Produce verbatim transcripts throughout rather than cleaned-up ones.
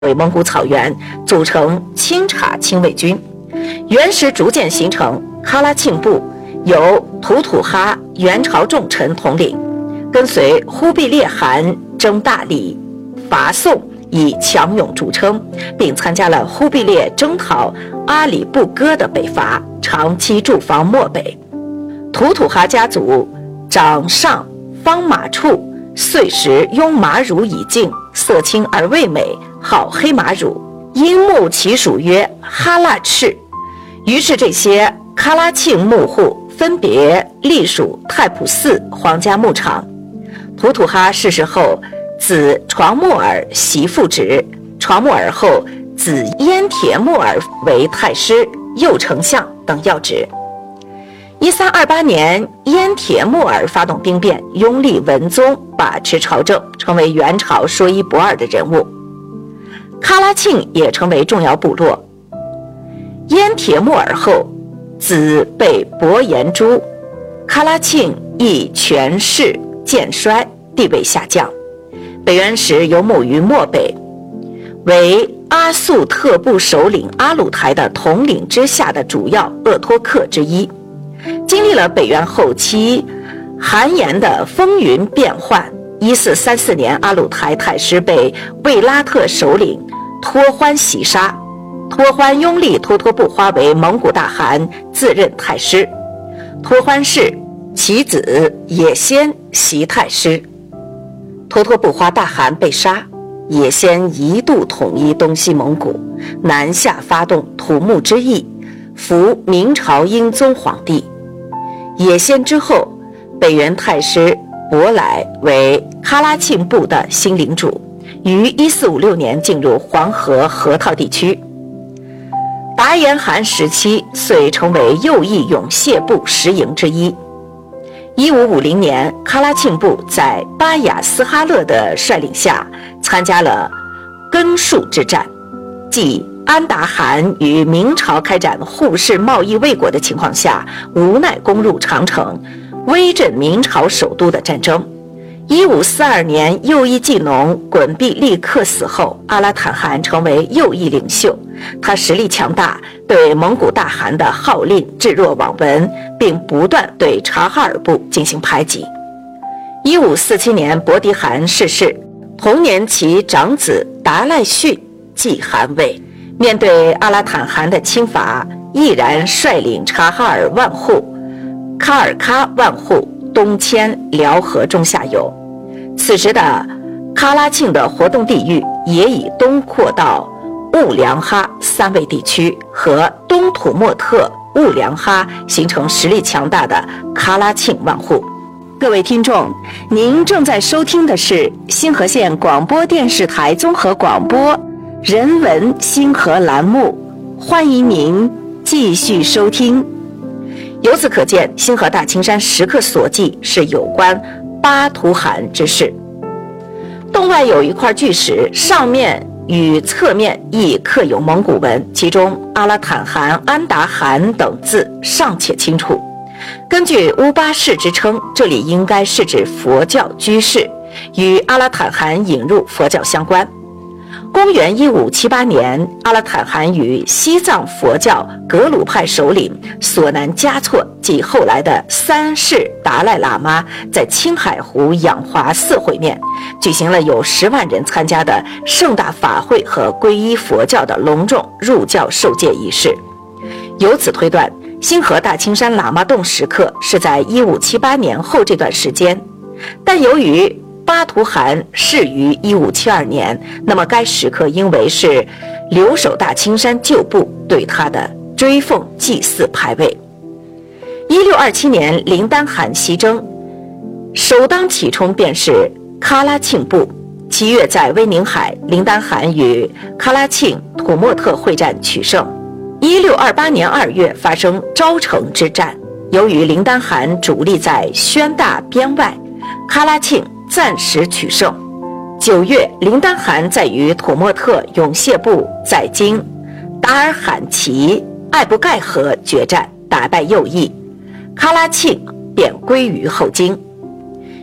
为蒙古草原，组成清察亲卫军。元时逐渐形成喀拉沁部，由吐土哈元朝重臣统领，跟随忽必烈汗征大理、伐宋，以强勇著称，并参加了忽必烈征讨阿里不哥的北伐，长期驻防漠北。吐土哈家族长上方马处，岁时拥马乳以净，色清而味美，号黑马乳，因牧其属曰哈腊赤。于是这些喀拉沁牧户分别隶属太仆寺皇家牧场。吐土哈逝世后，子床木儿袭父职，床木儿后子燕铁木儿为太师、右丞相等要职。一三二八年，燕铁木儿发动兵变，拥立文宗，把持朝政，成为元朝说一不二的人物。喀拉沁也成为重要部落。燕铁木儿后，子被伯颜诛，喀拉沁亦权势渐衰，地位下降。北元时游牧于漠北，为阿速特部首领阿鲁台的统领之下的主要鄂托克之一。经历了北元后期韩延的风云变幻，一四三四年，阿鲁台太师被卫拉特首领托欢袭杀，托欢拥立脱脱不花为蒙古大汗，自任太师。托欢氏其子也先袭太师。脱脱不花大汗被杀，也先一度统一东西蒙古，南下发动土木之役，扶明朝英宗皇帝。也先之后，北元太师伯来为喀拉沁部的新领主，于一四五六年进入黄河河套地区。达延汗时期遂成为右翼勇谢部十营之一。一五五零年，喀拉沁部在巴雅斯哈勒的率领下参加了根戍之战，即安达汗与明朝开展互市贸易未果的情况下，无奈攻入长城，威震明朝首都的战争。一五四二年，右翼技农衮必力克死后，阿拉坦汗成为右翼领袖。他实力强大，对蒙古大汗的号令置若罔闻，并不断对察哈尔部进行排挤。一五四七年，伯迪汗逝世，同年其长子达赖逊继汗位。面对阿拉坦汗的侵伐，毅然率领察哈尔万户、喀尔喀万户东迁辽河中下游。此时的喀拉沁的活动地域也已东扩到兀良哈三卫地区和东土默特、兀良哈，形成实力强大的喀拉沁万户。各位听众，您正在收听的是新河县广播电视台综合广播人文星河栏目，欢迎您继续收听。由此可见，星河大青山石刻所记是有关巴图汗之事。洞外有一块巨石，上面与侧面亦刻有蒙古文，其中阿拉坦汗、安达汗等字尚且清楚。根据乌巴氏之称，这里应该是指佛教居士，与阿拉坦汗引入佛教相关。公元一五七八年，阿拉坦汗与西藏佛教格鲁派首领索南嘉措及后来的三世达赖喇嘛在青海湖养华寺会面，举行了有十万人参加的盛大法会和皈依佛教的隆重入教受戒仪式。由此推断，星河大青山喇嘛洞石刻是在一五七八年后这段时间，但由于巴图汗逝于一五七二年，那么该石刻应为是留守大青山旧部对他的追奉祭祀牌位。一六二七年，林丹汗西征，首当其冲便是喀拉沁部。七月在威宁海，林丹汗与喀拉沁、土默特会战取胜。一六二八年二月发生昭城之战，由于林丹汗主力在宣大边外，喀拉沁暂时取胜。九月，林丹汗在与土默特永谢部在今达尔罕旗艾布盖河决战，打败右翼，喀拉沁便归于后金。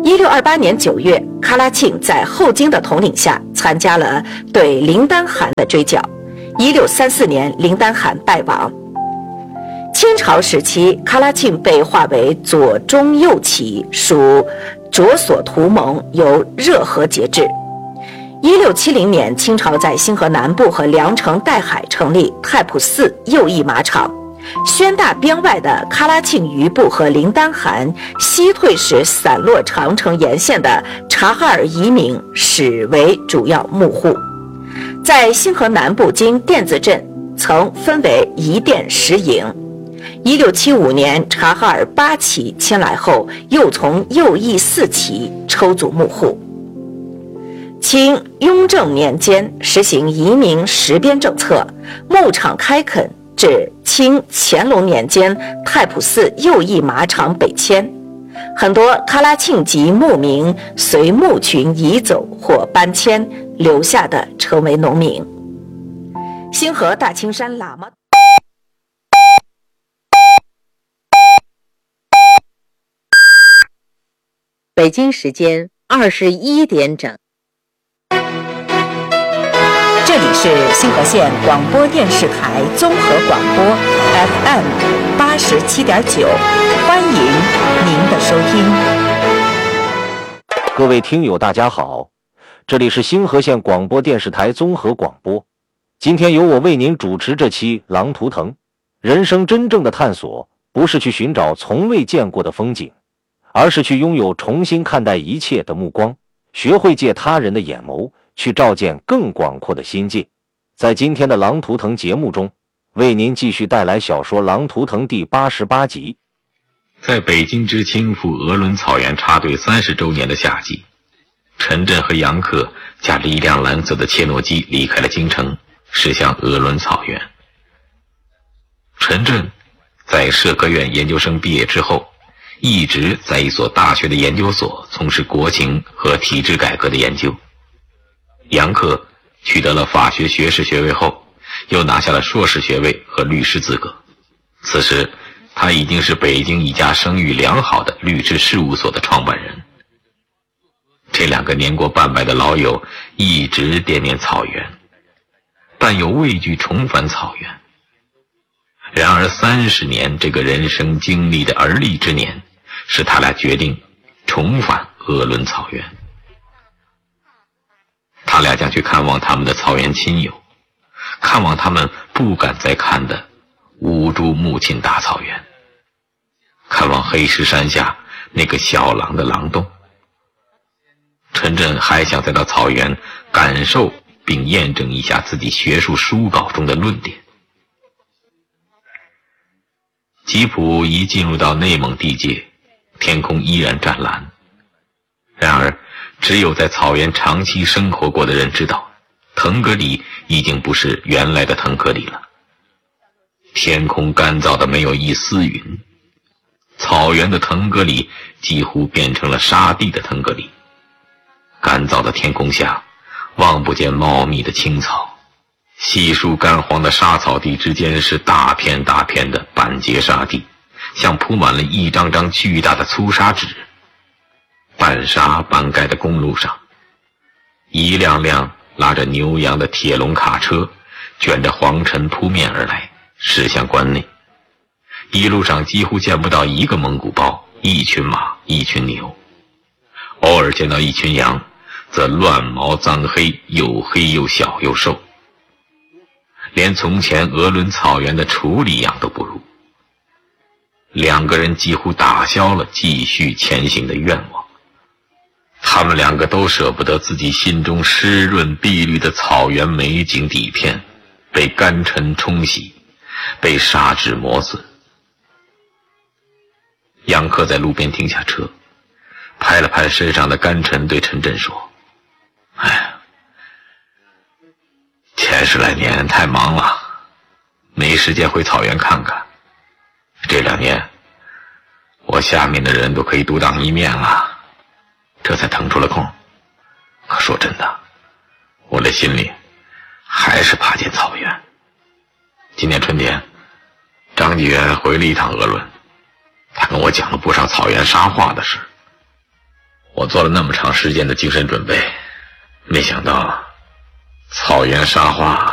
一六二八年九月，喀拉沁在后金的统领下参加了对林丹汗的追剿。一六三四年，林丹汗败亡。清朝时期，喀拉沁被划为左中右旗，属着所图盟，由热河节制。一六七零年，清朝在兴河南部和梁城岱海成立太仆寺右翼马场。宣大边外的喀拉沁余部和林丹汗西退时散落长城沿线的察哈尔移民始为主要牧户。在兴河南部经甸子镇曾分为一甸十营。一六七五年，察哈尔八旗迁来后，又从右翼四旗抽组牧户。清雍正年间实行移民实边政策，牧场开垦至清乾隆年间，太仆寺右翼马场北迁，很多喀拉沁籍牧民随牧群移走或搬迁，留下的成为农民。兴河大青山喇嘛北京时间二十一点整。 这里是兴河县广播电视台综合广播 F M 八十七点九，欢迎您的收听。 各位听友大家好，这里是兴河县广播电视台综合广播。今天由我为您主持这期《狼图腾》。人生真正的探索，不是去寻找从未见过的风景，而是去拥有重新看待一切的目光，学会借他人的眼眸去照见更广阔的心界。在今天的《狼图腾》节目中，为您继续带来小说《狼图腾》第八十八集。 在北京之青赴鄂伦草原插队三十周年的夏季，陈震和杨克驾着一辆蓝色的切诺基离开了京城，驶向鄂伦草原。陈震在社科院研究生毕业之后，一直在一所大学的研究所从事国情和体制改革的研究。杨克取得了法学学士学位后，又拿下了硕士学位和律师资格。此时他已经是北京一家声誉良好的律师事务所的创办人。这两个年过半百的老友一直惦念草原，但又畏惧重返草原。然而三十年这个人生经历的而立之年，使他俩决定重返鄂伦草原。他俩将去看望他们的草原亲友，看望他们不敢再看的乌珠穆沁大草原，看望黑石山下那个小狼的狼洞。陈震还想再到草原感受并验证一下自己学术书稿中的论点。吉普一进入到内蒙地界，天空依然湛蓝。然而只有在草原长期生活过的人知道，腾格里已经不是原来的腾格里了。天空干燥的没有一丝云，草原的腾格里几乎变成了沙地的腾格里。干燥的天空下，望不见茂密的青草，稀疏干黄的沙草地之间是大片大片的板结沙地，像铺满了一张张巨大的粗砂纸。半沙半盖的公路上，一辆辆拉着牛羊的铁笼卡车卷着黄尘扑面而来，驶向关内。一路上几乎见不到一个蒙古包，一群马，一群牛，偶尔见到一群羊，则乱毛脏黑，又黑又小又瘦，连从前鄂伦草原的处理羊都不如。两个人几乎打消了继续前行的愿望。他们两个都舍不得自己心中湿润碧绿的草原美景底片被干尘冲洗，被砂纸磨损。杨克在路边停下车，拍了拍身上的干尘，对陈震说：哎呀，前十来年太忙了，没时间回草原看看。这两年我下面的人都可以独当一面了，这才腾出了空。可说真的，我的心里还是怕见草原。今年春天，张纪元回了一趟鄂伦，他跟我讲了不少草原沙化的事。 我做了那么长时间的精神准备，没想到草原沙化